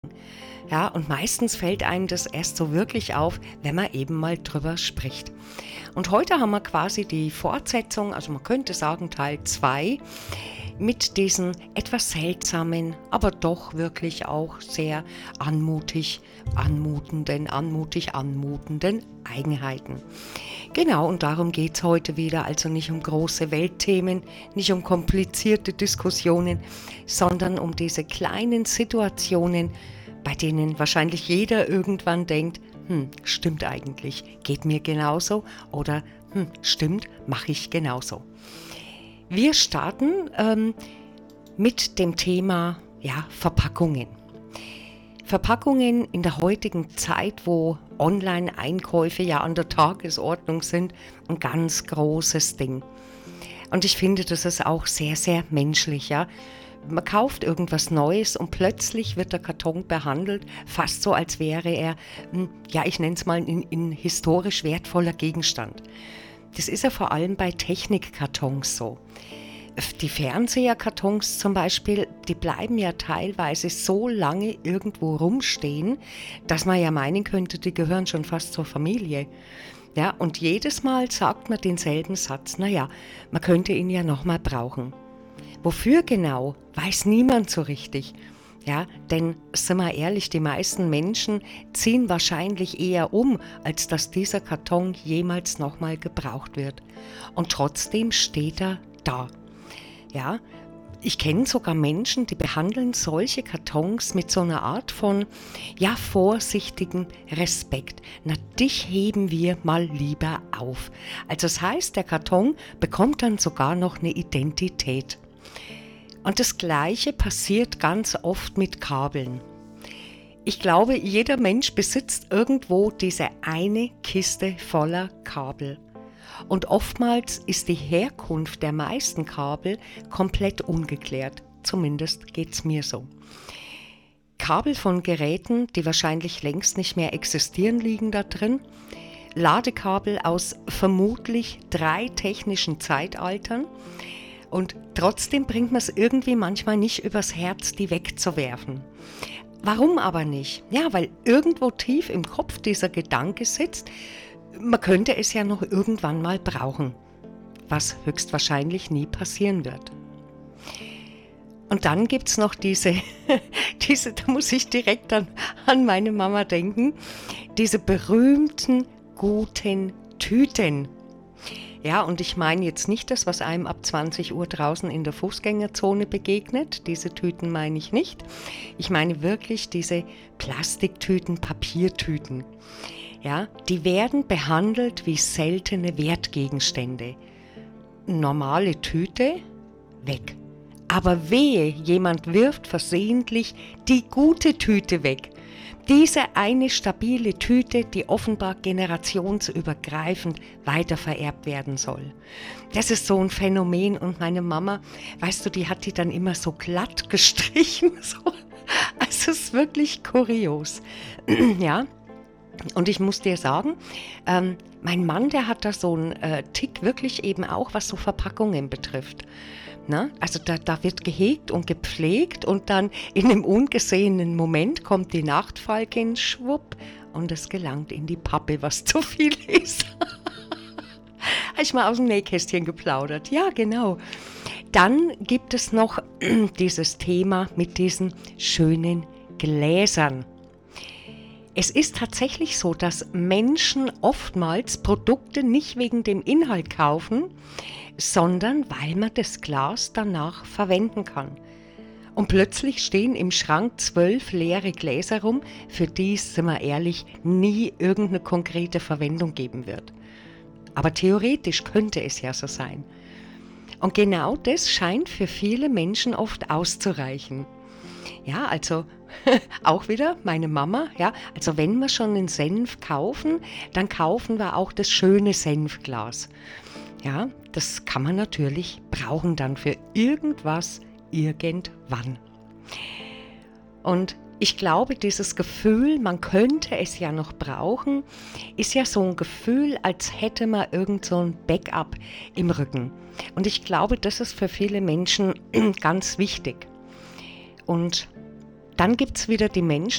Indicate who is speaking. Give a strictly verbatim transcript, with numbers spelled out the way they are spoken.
Speaker 1: Ja, und meistens fällt einem das erst so wirklich auf, wenn man eben mal drüber spricht. Und heute haben wir quasi die Fortsetzung, also man könnte sagen Teil zwei, mit diesen etwas seltsamen, aber doch wirklich auch sehr anmutig, anmutenden, anmutig anmutenden Eigenheiten. Genau, und darum geht es heute wieder, also nicht um große Weltthemen, nicht um komplizierte Diskussionen, sondern um diese kleinen Situationen, bei denen wahrscheinlich jeder irgendwann denkt, hm, stimmt eigentlich, geht mir genauso oder hm, stimmt, mache ich genauso. Wir starten ähm, mit dem Thema ja, Verpackungen. Verpackungen in der heutigen Zeit, wo Online-Einkäufe ja an der Tagesordnung sind, ein ganz großes Ding. Und ich finde, das ist auch sehr, sehr menschlich. Ja? Man kauft irgendwas Neues und plötzlich wird der Karton behandelt, fast so, als wäre er, ja, ich nenne es mal ein, ein historisch wertvoller Gegenstand. Das ist ja vor allem bei Technikkartons so. Die Fernseherkartons zum Beispiel, die bleiben ja teilweise so lange irgendwo rumstehen, dass man ja meinen könnte, die gehören schon fast zur Familie. Ja, und jedes Mal sagt man denselben Satz, naja, man könnte ihn ja nochmal brauchen. Wofür genau, weiß niemand so richtig. Ja, denn, sind wir ehrlich, die meisten Menschen ziehen wahrscheinlich eher um, als dass dieser Karton jemals nochmal gebraucht wird. Und trotzdem steht er da. Ja, ich kenne sogar Menschen, die behandeln solche Kartons mit so einer Art von, ja, vorsichtigem Respekt. Na, dich heben wir mal lieber auf. Also das heißt, der Karton bekommt dann sogar noch eine Identität. Und das Gleiche passiert ganz oft mit Kabeln. Ich glaube, jeder Mensch besitzt irgendwo diese eine Kiste voller Kabel. Und oftmals ist die Herkunft der meisten Kabel komplett ungeklärt. Zumindest geht's mir so. Kabel von Geräten, die wahrscheinlich längst nicht mehr existieren, liegen da drin. Ladekabel aus vermutlich drei technischen Zeitaltern. Und trotzdem bringt man es irgendwie manchmal nicht übers Herz, die wegzuwerfen. Warum aber nicht? Ja, weil irgendwo tief im Kopf dieser Gedanke sitzt, man könnte es ja noch irgendwann mal brauchen, was höchstwahrscheinlich nie passieren wird. Und dann gibt es noch diese, diese, da muss ich direkt an, an meine Mama denken, diese berühmten guten Tüten. Ja, und ich meine jetzt nicht das, was einem ab zwanzig Uhr draußen in der Fußgängerzone begegnet. Diese Tüten meine ich nicht. Ich meine wirklich diese Plastiktüten, Papiertüten. Ja, die werden behandelt wie seltene Wertgegenstände. Normale Tüte, weg. Aber wehe, jemand wirft versehentlich die gute Tüte weg. Diese eine stabile Tüte, die offenbar generationsübergreifend weitervererbt werden soll. Das ist so ein Phänomen und meine Mama, weißt du, die hat die dann immer so glatt gestrichen. So. Also es ist wirklich kurios. Ja. Und ich muss dir sagen, ähm, mein Mann, der hat da so einen äh, Tick wirklich eben auch, was so Verpackungen betrifft. Na? Also da, da wird gehegt und gepflegt und dann in einem ungesehenen Moment kommt die Nachtfalkin, schwupp, und es gelangt in die Pappe, was zu viel ist. Habe ich mal aus dem Nähkästchen geplaudert. Ja, genau. Dann gibt es noch dieses Thema mit diesen schönen Gläsern. Es ist tatsächlich so, dass Menschen oftmals Produkte nicht wegen dem Inhalt kaufen, sondern weil man das Glas danach verwenden kann. Und plötzlich stehen im Schrank zwölf leere Gläser rum, für die es, sind wir ehrlich, nie irgendeine konkrete Verwendung geben wird. Aber theoretisch könnte es ja so sein. Und genau das scheint für viele Menschen oft auszureichen. Ja, also auch wieder meine Mama, ja, also wenn wir schon einen Senf kaufen, dann kaufen wir auch das schöne Senfglas. Ja, das kann man natürlich brauchen dann für irgendwas, irgendwann. Und ich glaube, dieses Gefühl, man könnte es ja noch brauchen, ist ja so ein Gefühl, als hätte man irgend so ein Backup im Rücken. Und ich glaube, das ist für viele Menschen ganz wichtig. Und dann gibt es wieder die Menschen,